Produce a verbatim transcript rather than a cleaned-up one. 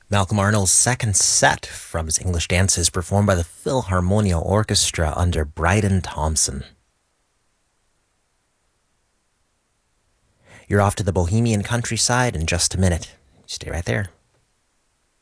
Malcolm Arnold's second set from his English Dances, performed by the Philharmonia Orchestra under Bryden Thompson. You're off to the Bohemian countryside in just a minute. Stay right there.